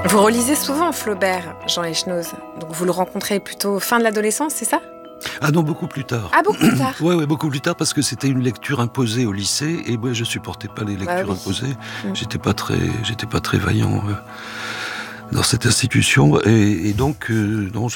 Vous relisez souvent Flaubert, Jean Echenoz. Donc vous le rencontrez plutôt fin de l'adolescence, c'est ça? Ah non, beaucoup plus tard. Ah, beaucoup plus tard. Ouais, beaucoup plus tard, parce que c'était une lecture imposée au lycée, et moi je supportais pas les lectures imposées. J'étais pas très vaillant dans cette institution, et donc non,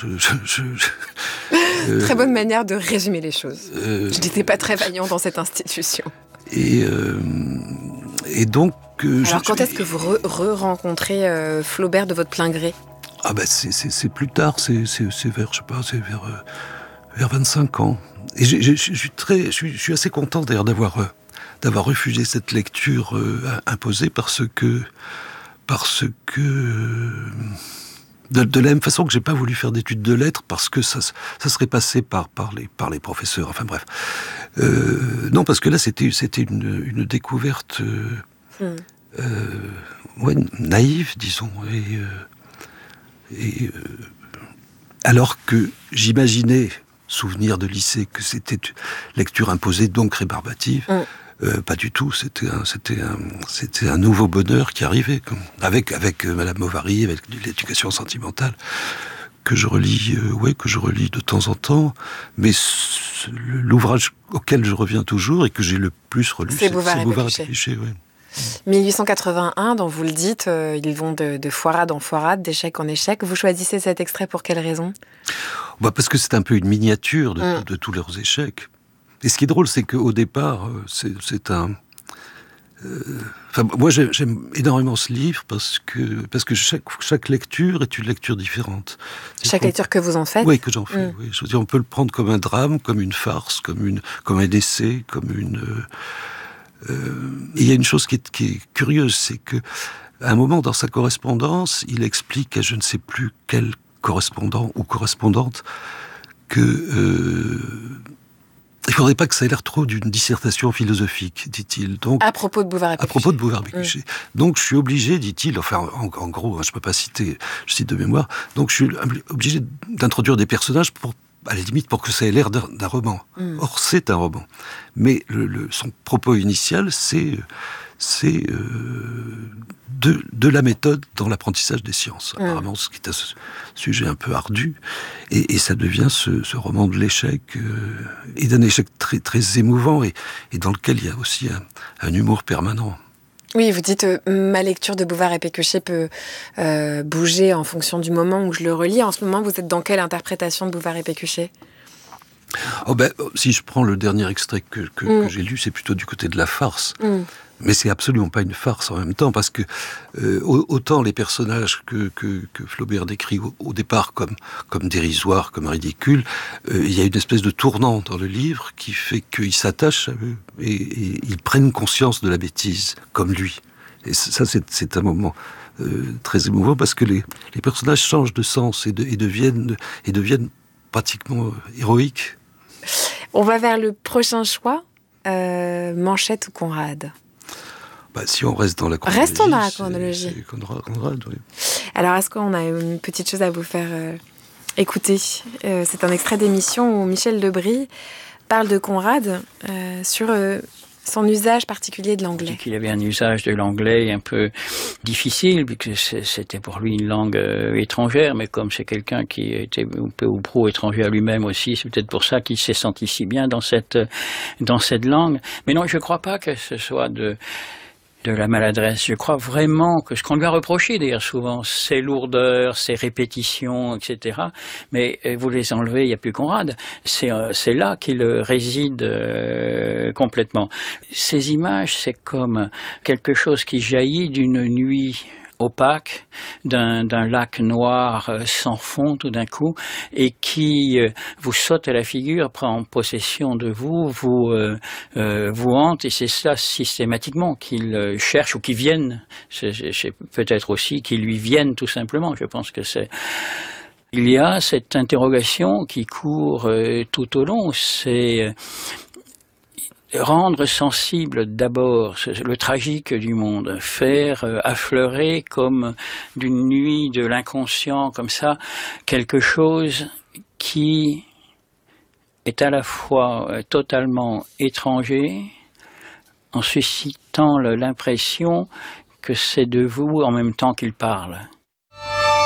Très bonne manière de résumer les choses. Je n'étais pas très vaillant dans cette institution. Et donc... Alors quand est-ce que vous re-rencontrez Flaubert de votre plein gré? Ah ben c'est plus tard, c'est vers, je sais pas, c'est vers 25 ans. Et je suis assez content d'ailleurs d'avoir refusé cette lecture imposée parce que de la même façon que j'ai pas voulu faire d'études de lettres parce que ça serait passé par les professeurs. Enfin bref, non, parce que là c'était une découverte naïve, disons, et alors que j'imaginais, souvenir de lycée, que c'était lecture imposée, donc rébarbative. Pas du tout, c'était un nouveau bonheur qui arrivait, avec Madame Bovary, avec l'éducation sentimentale, que je relis de temps en temps, mais l'ouvrage auquel je reviens toujours et que j'ai le plus relu, c'est Bouvard et Pécuchet. Ouais. 1881, dont vous le dites, ils vont de foirade en foirade, d'échec en échec. Vous choisissez cet extrait pour quelle raison? Parce que c'est un peu une miniature de tous leurs échecs. Et ce qui est drôle, c'est qu'au départ, c'est un... moi, j'aime énormément ce livre parce que chaque lecture est une lecture différente. Chaque lecture que vous en faites? Oui, que j'en fais. Oui. Je veux dire, on peut le prendre comme un drame, comme une farce, comme un essai, comme une... il y a une chose qui est curieuse, c'est que à un moment dans sa correspondance, il explique à je ne sais plus quel correspondant ou correspondante que il ne faudrait pas que ça ait l'air trop d'une dissertation philosophique, dit-il. Donc, à propos de Bouvard et Pécuchet. À propos de Bouvard et Pécuchet. Donc je suis obligé, dit-il, enfin en gros, je ne peux pas citer, je cite de mémoire, donc je suis obligé d'introduire des personnages à la limite pour que ça ait l'air d'un roman. Or, c'est un roman. Mais son propos initial, c'est de la méthode dans l'apprentissage des sciences. Apparemment, ce qui est un sujet un peu ardu. Et ça devient ce roman de l'échec, et d'un échec très, très émouvant, et dans lequel il y a aussi un humour permanent. Oui, vous dites ma lecture de Bouvard et Pécuchet peut bouger en fonction du moment où je le relis. En ce moment, vous êtes dans quelle interprétation de Bouvard et Pécuchet? Si je prends le dernier extrait que j'ai lu, c'est plutôt du côté de la farce. Mais c'est absolument pas une farce en même temps, parce que autant les personnages que Flaubert décrit au départ comme dérisoires, comme ridicules, il y a une espèce de tournant dans le livre qui fait qu'ils s'attachent à eux et ils prennent conscience de la bêtise, comme lui. Et ça, c'est un moment très émouvant, parce que les personnages changent de sens et deviennent pratiquement héroïques. On va vers le prochain choix, Manchette ou Conrad? Si on reste dans la chronologie... Restons dans la chronologie. C'est Conrad, oui. Alors, est-ce qu'on a une petite chose à vous faire écouter? C'est un extrait d'émission où Michel Lebris parle de Conrad sur son usage particulier de l'anglais. Il avait un usage de l'anglais un peu difficile, puisque c'était pour lui une langue étrangère, mais comme c'est quelqu'un qui était peu ou prou étranger à lui-même aussi, c'est peut-être pour ça qu'il s'est senti si bien dans cette langue. Mais non, je ne crois pas que ce soit de la maladresse. Je crois vraiment que ce qu'on lui a reproché d'ailleurs souvent, ses lourdeurs, ses répétitions, etc. Mais vous les enlevez, il n'y a plus Conrad. C'est là qu'il réside complètement. Ces images, c'est comme quelque chose qui jaillit d'une nuit opaque, d'un lac noir sans fond tout d'un coup, et qui vous saute à la figure, prend possession de vous, vous hante, et c'est cela systématiquement qu'il cherche, ou qui viennent, c'est peut-être aussi qu'ils lui viennent tout simplement. Je pense que c'est... Il y a cette interrogation qui court tout au long, c'est... rendre sensible d'abord le tragique du monde, faire affleurer comme d'une nuit de l'inconscient, comme ça, quelque chose qui est à la fois totalement étranger, en suscitant l'impression que c'est de vous en même temps qu'il parle.